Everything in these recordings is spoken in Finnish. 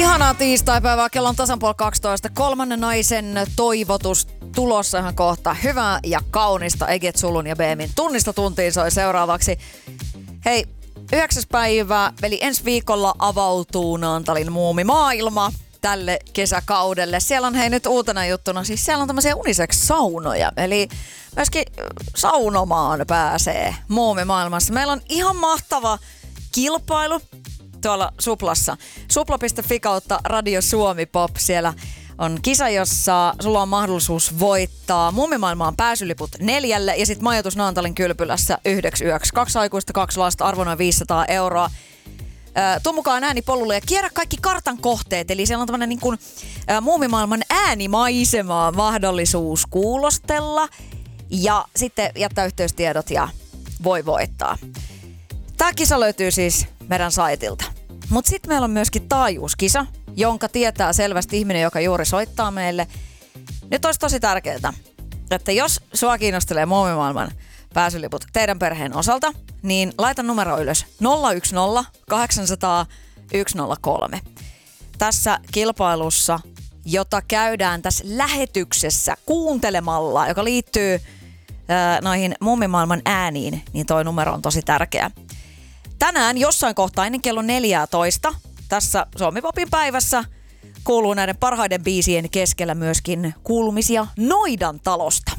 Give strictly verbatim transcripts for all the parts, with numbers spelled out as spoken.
Ihanaa tiistaipäivää, kello on tasan puoli kaksitoista. Kolmannen naisen toivotus tulossa ihan kohta. Hyvää ja kaunista Eget Sulun ja Beemin tunnista tuntiin soi seuraavaksi. Hei, yhdeksäs päivä, eli ensi viikolla avautuu Naantalin muumimaailma tälle kesäkaudelle. Siellä on hei nyt uutena juttuna, siis siellä on tämmöisiä unisex-saunoja, eli myöskin saunomaan pääsee muumimaailmassa. Meillä on ihan mahtava kilpailu tuolla Suplassa. Supla piste fi kautta Radio Suomi Pop. Siellä on kisa, jossa sulla on mahdollisuus voittaa muumimaailmaan pääsyliput neljälle ja sitten majoitus Naantalin kylpylässä yhdeksi yöksi. Kaksi aikuista, kaksi lasta, arvo noin viisisataa euroa. Tuu mukaan äänipolulle ja kierrä kaikki kartan kohteet. Eli siellä on tämmönen niin kuin ä, muumimaailman äänimaisemaa mahdollisuus kuulostella ja sitten jättää yhteystiedot ja voi voittaa. Tää kisa löytyy siis meidän saitilta. Mut sit meillä on myöskin taajuuskisa, jonka tietää selvästi ihminen, joka juuri soittaa meille. Nyt olisi tosi tärkeää, että jos sua kiinnostelee muumimaailman pääsyliput teidän perheen osalta, niin laita numero ylös nolla yksi nolla kahdeksan nolla nolla yksi nolla kolme. Tässä kilpailussa, jota käydään tässä lähetyksessä kuuntelemalla, joka liittyy äh, noihin muumimaailman ääniin, niin toi numero on tosi tärkeä. Tänään jossain kohtaa ennen kello neljätoista tässä Suomi Popin päivässä kuuluu näiden parhaiden biisien keskellä myöskin kuulumisia Noidan talosta.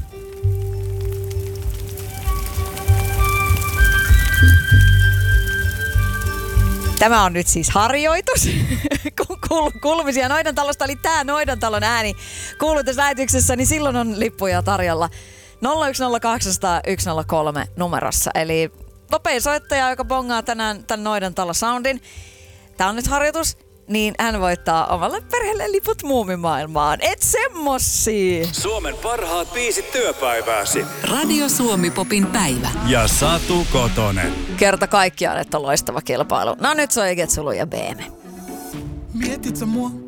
Tämä on nyt siis harjoitus. Kuulumisia Noidan talosta, eli tämä Noidan talon ääni kuuluu tässä lähetyksessä, niin silloin on lippuja tarjolla nolla yksi nolla kahdeksan nolla nolla yksi nolla kolme numerossa. Eli nopea soittaja, joka bongaa tänään tämän Noidan talon soundin. Tämä on nyt harjoitus, niin hän voittaa omalle perheelle liput muumimaailmaan. Et semmossi! Suomen parhaat biisit työpäivääsi. Radio Suomi Popin päivä. Ja Satu Kotonen. Kerta kaikkiaan, että on loistava kilpailu. No nyt soi Eget Sulu ja Beeme. Mietit sä mua?